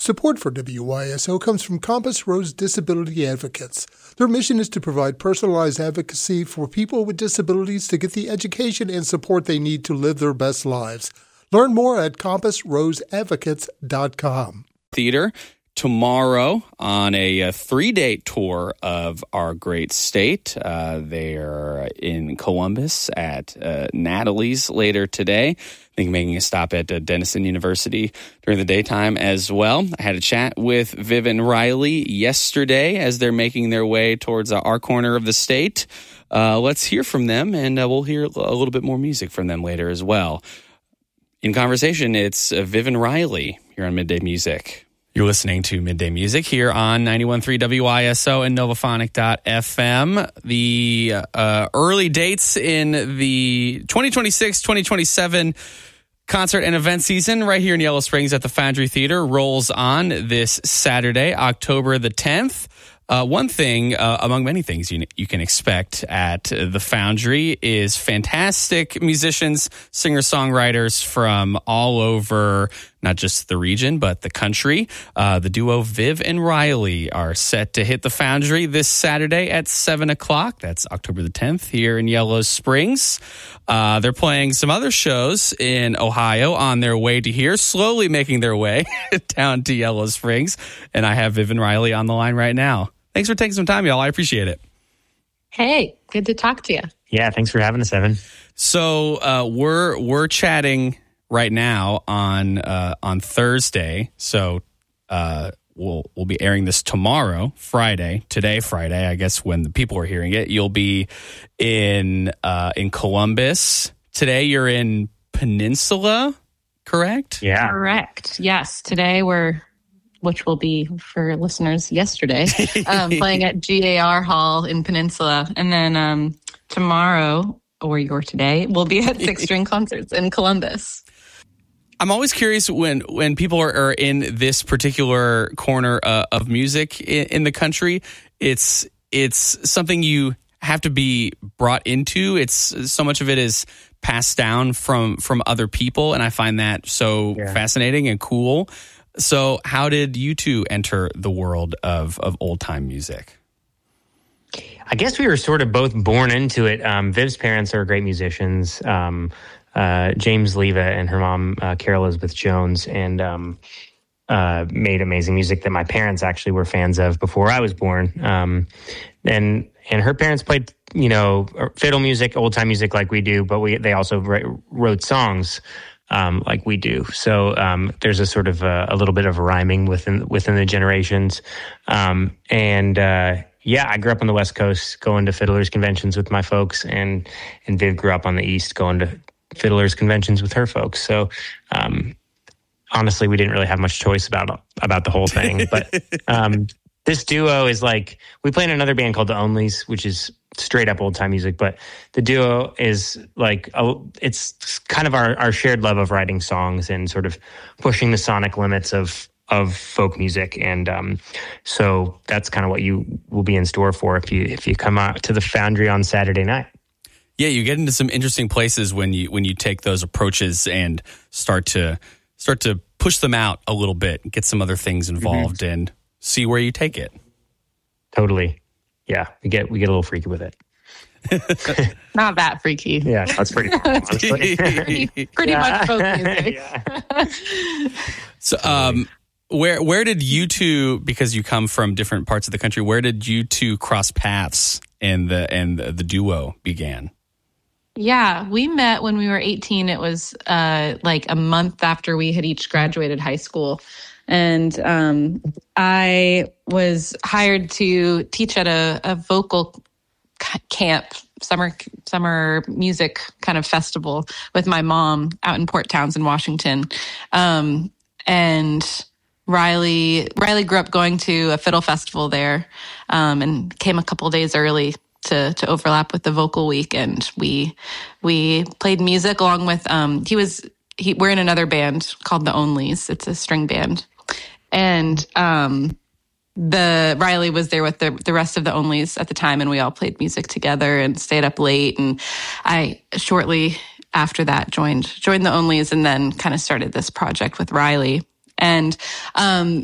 Support for WYSO comes from Compass Rose Disability Advocates. Their mission is to provide personalized advocacy for people with disabilities to get the education and support they need to live their best lives. Learn more at compassroseadvocates.com. Theater tomorrow on a 3-day tour of our great state. They're in Columbus at Natalie's later today. I think making a stop at Denison University during the daytime as well. I had a chat with Viv and Riley yesterday as they're making their way towards our corner of the state. Let's hear from them, and we'll hear a little bit more music from them later as well. In conversation, it's Viv and Riley here on Midday Music. You're listening to Midday Music here on 91.3 WISO and Novophonic.fm. The early dates in the 2026-2027 concert and event season right here in Yellow Springs at the Foundry Theater rolls on this Saturday, October the 10th. One thing, among many things you can expect at the Foundry is fantastic musicians, singer-songwriters from all over, not just the region, but the country. The duo Viv and Riley are set to hit the Foundry this Saturday at 7 o'clock. That's October the 10th here in Yellow Springs. They're playing some other shows in Ohio on their way to here, slowly making their way down to Yellow Springs. And I have Viv and Riley on the line right now. Thanks for taking some time, y'all. I appreciate it. Hey, good to talk to you. Yeah, thanks for having us, Evan. So we're chatting right now on Thursday. So we'll be airing this tomorrow, Friday. Today, Friday, I guess when the people are hearing it, you'll be in Columbus. Today, you're in Peninsula, correct? Yeah, correct. Yes, today which will be for listeners yesterday, playing at GAR Hall in Peninsula. And then tomorrow, or today, we'll be at Six String Concerts in Columbus. I'm always curious when people are in this particular corner of music in the country, it's something you have to be brought into. It's so much of it is passed down from other people, and I find that so fascinating and cool. So how did you two enter the world of old-time music? I guess we were sort of both born into it. Viv's parents are great musicians, James Leva and her mom, Carol Elizabeth Jones, and made amazing music that my parents actually were fans of before I was born. And her parents played, fiddle music, old-time music like we do, but they also wrote songs like we do. So there's a sort of a little bit of rhyming within the generations. I grew up on the West Coast going to fiddlers conventions with my folks, and Viv grew up on the East going to fiddlers conventions with her folks. So honestly, we didn't really have much choice about the whole thing. But this duo is like, we play in another band called The Onlys, which is straight up old time music, but the duo is like, it's kind of our shared love of writing songs and sort of pushing the sonic limits of folk music. And so that's kind of what you will be in store for if you come out to the Foundry on Saturday night. Yeah, you get into some interesting places when you take those approaches and start to push them out a little bit, get some other things involved, and see where you take it. Totally. Yeah, we get a little freaky with it. Not that freaky. Yeah, that's pretty cool, honestly. pretty much folk music. So, where did you two, because you come from different parts of the country, where did you two cross paths and the duo began? Yeah, we met when we were 18. It was like a month after we had each graduated high school. And I was hired to teach at a vocal camp, summer music kind of festival with my mom out in Port Townsend, Washington. And Riley grew up going to a fiddle festival there, and came a couple days early to overlap with the vocal week. And we played music along with, we're in another band called The Onlys. It's a string band. And Riley was there with the rest of the Onlys at the time, and we all played music together and stayed up late. And I shortly after that joined the Onlys, and then kind of started this project with Riley. And